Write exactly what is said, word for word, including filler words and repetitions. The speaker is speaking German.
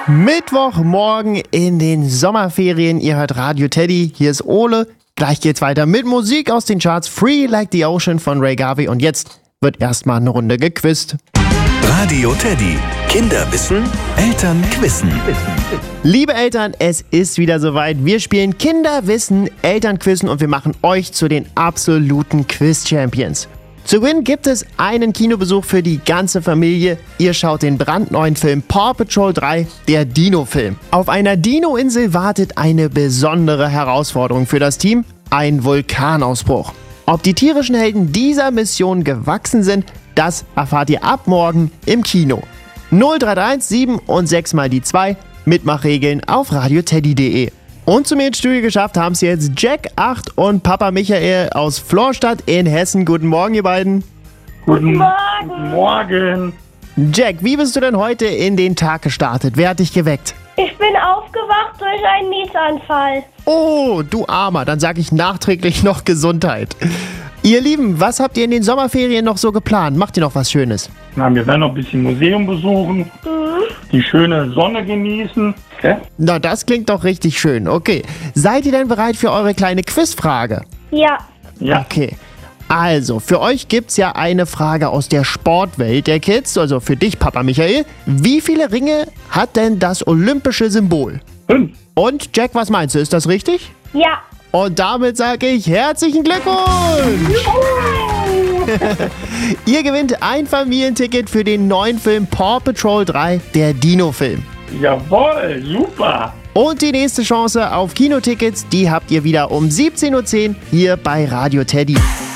Mittwochmorgen in den Sommerferien. Ihr hört Radio Teddy. Hier ist Ole. Gleich geht's weiter mit Musik aus den Charts. Free Like the Ocean von Ray Garvey. Und jetzt wird erstmal eine Runde gequizt. Radio Teddy. Kinder wissen, Eltern quissen. Liebe Eltern, es ist wieder soweit. Wir spielen Kinder wissen, Eltern quizzen und wir machen euch zu den absoluten Quiz-Champions. Zu gewinnen gibt es einen Kinobesuch für die ganze Familie. Ihr schaut den brandneuen Film Paw Patrol drei, der Dino-Film. Auf einer Dino-Insel wartet eine besondere Herausforderung für das Team, ein Vulkanausbruch. Ob die tierischen Helden dieser Mission gewachsen sind, das erfahrt ihr ab morgen im Kino. null drei drei eins sieben und sechs mal die zwei, Mitmachregeln auf radioteddy punkt de. Und zu mir ins Studio geschafft haben es jetzt Jack acht und Papa Michael aus Florstadt in Hessen. Guten Morgen, ihr beiden. Guten Morgen. Morgen. Jack, wie bist du denn heute in den Tag gestartet? Wer hat dich geweckt? Ich bin aufgewacht durch einen Niesanfall. Oh, du Armer, dann sage ich nachträglich noch Gesundheit. Ihr Lieben, was habt ihr in den Sommerferien noch so geplant? Macht ihr noch was Schönes? Na, wir werden noch ein bisschen Museum besuchen, mhm. die schöne Sonne genießen. Okay? Na, das klingt doch richtig schön. Okay, seid ihr denn bereit für eure kleine Quizfrage? Ja. Ja. Okay, also für euch gibt's ja eine Frage aus der Sportwelt der Kids, also für dich, Papa Michael. Wie viele Ringe hat denn das olympische Symbol? Fünf. Und Jack, was meinst du, ist das richtig? Ja. Und damit sage ich herzlichen Glückwunsch! Ihr gewinnt ein Familienticket für den neuen Film Paw Patrol drei, der Dino-Film. Jawohl, super! Und die nächste Chance auf Kinotickets, die habt ihr wieder um siebzehn Uhr zehn hier bei Radio Teddy.